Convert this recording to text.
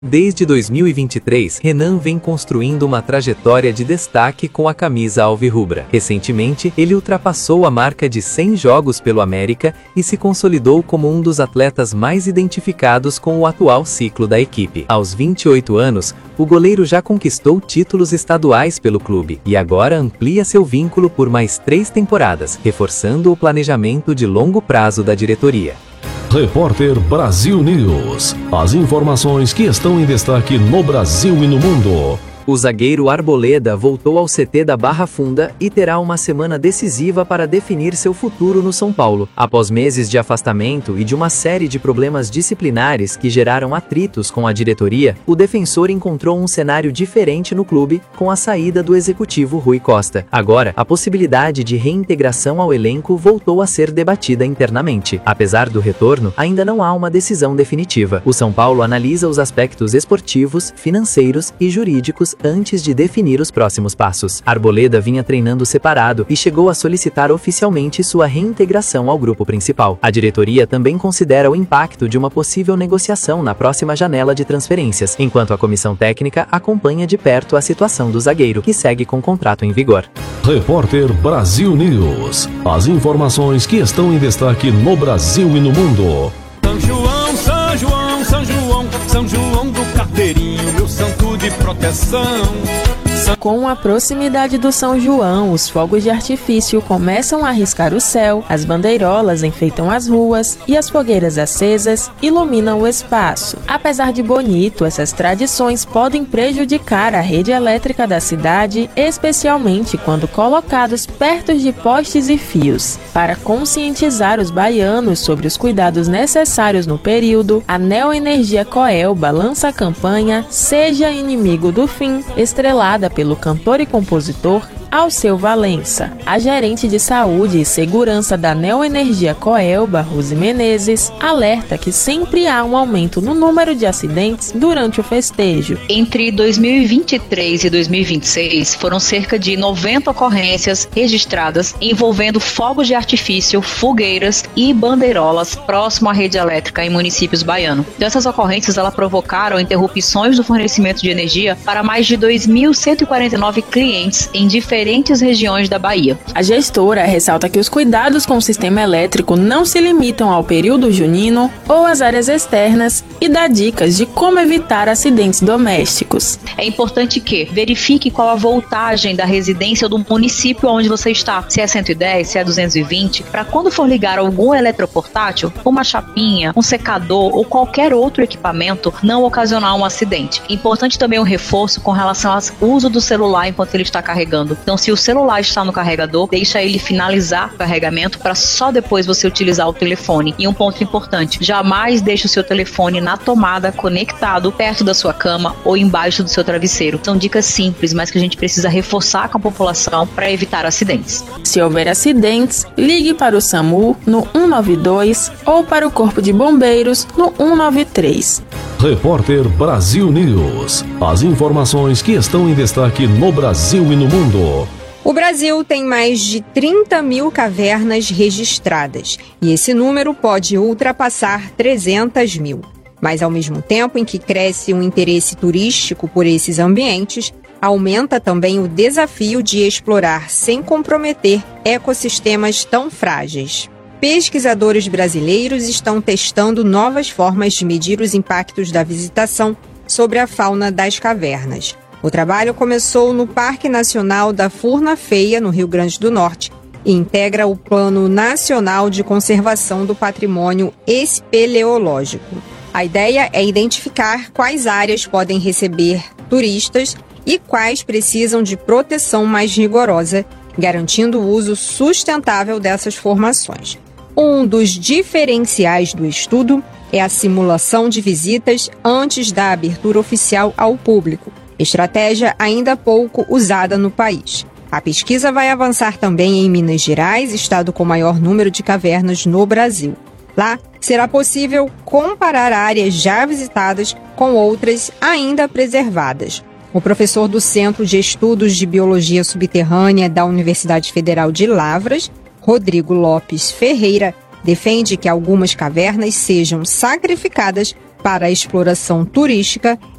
Desde 2023, Renan vem construindo uma trajetória de destaque com a camisa alvirrubra. Recentemente, ele ultrapassou a marca de 100 jogos pelo América e se consolidou como um dos atletas mais identificados com o atual ciclo da equipe. Aos 28 anos, o goleiro já conquistou títulos estaduais pelo clube e agora amplia seu vínculo por mais 3 temporadas, reforçando o planejamento de longo prazo da diretoria. Repórter Brasil News. As informações que estão em destaque no Brasil e no mundo. O zagueiro Arboleda voltou ao CT da Barra Funda e terá uma semana decisiva para definir seu futuro no São Paulo. Após meses de afastamento e de uma série de problemas disciplinares que geraram atritos com a diretoria, o defensor encontrou um cenário diferente no clube com a saída do executivo Rui Costa. Agora, a possibilidade de reintegração ao elenco voltou a ser debatida internamente. Apesar do retorno, ainda não há uma decisão definitiva. O São Paulo analisa os aspectos esportivos, financeiros e jurídicos antes de definir os próximos passos. Arboleda vinha treinando separado e chegou a solicitar oficialmente sua reintegração ao grupo principal. A diretoria também considera o impacto de uma possível negociação na próxima janela de transferências, enquanto a comissão técnica acompanha de perto a situação do zagueiro, que segue com contrato em vigor. Repórter Brasil News. As informações que estão em destaque no Brasil e no mundo. São João, São João, São João, São João do Carteirinho, meu santo de proteção. Com a proximidade do São João, os fogos de artifício começam a riscar o céu, as bandeirolas enfeitam as ruas e as fogueiras acesas iluminam o espaço. Apesar de bonito, essas tradições podem prejudicar a rede elétrica da cidade, especialmente quando colocados perto de postes e fios. Para conscientizar os baianos sobre os cuidados necessários no período, a Neoenergia Coelba lança a campanha Seja Inimigo do Fim, estrelada pelo cantor e compositor Alceu Valença. A gerente de saúde e segurança da Neoenergia Coelba, Rose Menezes, alerta que sempre há um aumento no número de acidentes durante o festejo. Entre 2023 e 2026, foram cerca de 90 ocorrências registradas envolvendo fogos de artifício, fogueiras e bandeirolas próximo à rede elétrica em municípios baianos. Dessas ocorrências, elas provocaram interrupções do fornecimento de energia para mais de 2.149 clientes em diferentes regiões da Bahia. A gestora ressalta que os cuidados com o sistema elétrico não se limitam ao período junino ou às áreas externas e dá dicas de como evitar acidentes domésticos. É importante que verifique qual a voltagem da residência do município onde você está, se é 110, se é 220, para quando for ligar algum eletroportátil, uma chapinha, um secador ou qualquer outro equipamento, não ocasionar um acidente. Importante também um reforço com relação ao uso do celular enquanto ele está carregando. Então, se o celular está no carregador, deixa ele finalizar o carregamento para só depois você utilizar o telefone. E um ponto importante, jamais deixe o seu telefone na tomada conectado perto da sua cama ou embaixo do seu travesseiro. São dicas simples, mas que a gente precisa reforçar com a população para evitar acidentes. Se houver acidentes, ligue para o SAMU no 192 ou para o Corpo de Bombeiros no 193. Repórter Brasil News. As informações que estão em destaque no Brasil e no mundo. O Brasil tem mais de 30 mil cavernas registradas e esse número pode ultrapassar 300 mil. Mas ao mesmo tempo em que cresce um interesse turístico por esses ambientes, aumenta também o desafio de explorar sem comprometer ecossistemas tão frágeis. Pesquisadores brasileiros estão testando novas formas de medir os impactos da visitação sobre a fauna das cavernas. O trabalho começou no Parque Nacional da Furna Feia, no Rio Grande do Norte, e integra o Plano Nacional de Conservação do Patrimônio Espeleológico. A ideia é identificar quais áreas podem receber turistas e quais precisam de proteção mais rigorosa, garantindo o uso sustentável dessas formações. Um dos diferenciais do estudo é a simulação de visitas antes da abertura oficial ao público, estratégia ainda pouco usada no país. A pesquisa vai avançar também em Minas Gerais, estado com maior número de cavernas no Brasil. Lá, será possível comparar áreas já visitadas com outras ainda preservadas. O professor do Centro de Estudos de Biologia Subterrânea da Universidade Federal de Lavras, Rodrigo Lopes Ferreira, defende que algumas cavernas sejam sacrificadas para a exploração turística